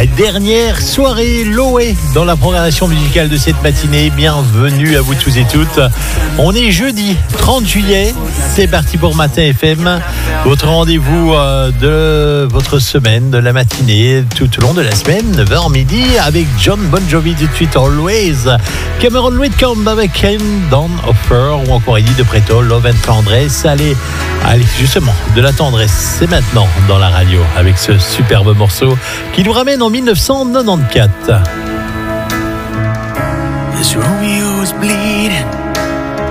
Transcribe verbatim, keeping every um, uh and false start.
Dernière soirée Loé dans la programmation musicale de cette matinée. Bienvenue à vous tous et toutes. On est jeudi trente juillet. C'est parti pour Matin F M. Votre rendez-vous de votre semaine, de la matinée, tout au long de la semaine, neuf heures midi, avec John Bon Jovi tout de suite, Always. Cameron Whitcomb avec Ken Down Offer, ou encore Eddie de Preto, Love and Tendresse. Allez, allez, justement, de la tendresse, c'est maintenant dans la radio, avec ce superbe morceau qui nous ramène en dix-neuf cent quatre-vingt-quatorze. This Romeo is bleeding.